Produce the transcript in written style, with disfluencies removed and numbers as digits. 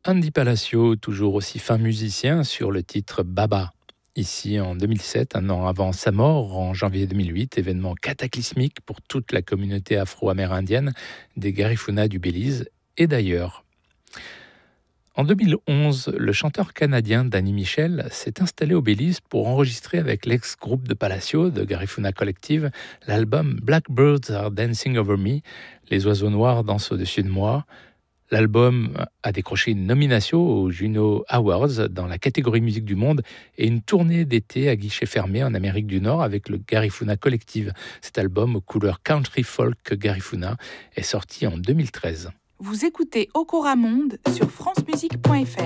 Andy Palacio, toujours aussi fin musicien, sur le titre Baba. Ici en 2007, un an avant sa mort, en janvier 2008, événement cataclysmique pour toute la communauté afro-amérindienne des Garifuna du Belize et d'ailleurs. En 2011, le chanteur canadien Danny Michel s'est installé au Belize pour enregistrer avec l'ex-groupe de Palacio, de Garifuna Collective, l'album Blackbirds Are Dancing Over Me, Les oiseaux noirs dansent au-dessus de moi. L'album a décroché une nomination aux Juno Awards dans la catégorie musique du monde et une tournée d'été à guichet fermé en Amérique du Nord avec le Garifuna Collective. Cet album aux couleurs country folk Garifuna est sorti en 2013. Vous écoutez Okora Monde sur francemusique.fr.